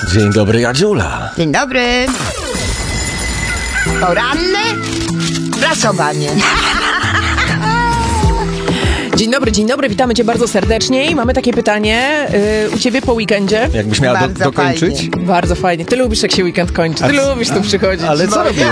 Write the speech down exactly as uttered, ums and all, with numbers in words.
Dzień dobry, Jadziula. Dzień dobry. Poranne prasowanie. Dzień dobry, dzień dobry, witamy cię bardzo serdecznie i mamy takie pytanie yy, u ciebie po weekendzie. Jakbyś miała do, Bardzo dokończyć? fajnie. Bardzo fajnie. Ty lubisz, jak się weekend kończy. Ty A- lubisz tu przychodzić. Ale co robisz?